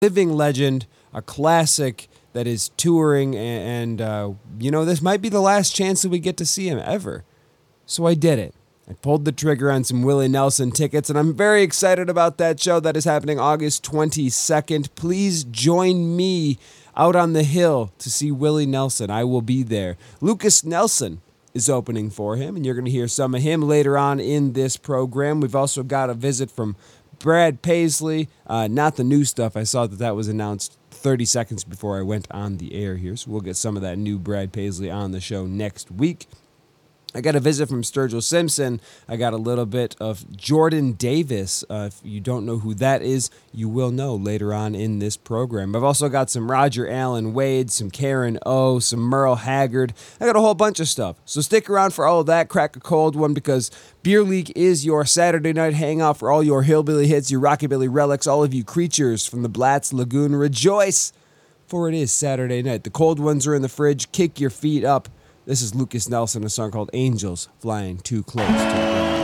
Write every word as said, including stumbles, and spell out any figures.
living legend, a classic that is touring, and, and uh, you know, this might be the last chance that we get to see him ever. So I did it. I pulled the trigger on some Willie Nelson tickets, and I'm very excited about that show that is happening August twenty-second. Please join me out on the hill to see Willie Nelson. I will be there. Lukas Nelson is opening for him, and you're going to hear some of him later on in this program. We've also got a visit from Brad Paisley, uh, not the new stuff. I saw that that was announced thirty seconds before I went on the air here, so we'll get some of that new Brad Paisley on the show next week. I got a visit from Sturgill Simpson. I got a little bit of Jordan Davis. Uh, if you don't know who that is, you will know later on in this program. I've also got some Roger Allen Wade, some Karen O, some Merle Haggard. I got a whole bunch of stuff. So stick around for all of that. Crack a cold one, because Beer League is your Saturday night hangout for all your hillbilly hits, your rockabilly relics, all of you creatures from the Blatz Lagoon. Rejoice, for it is Saturday night. The cold ones are in the fridge. Kick your feet up. This is Lukas Nelson, a song called Angels Flying Too Close to the Ground.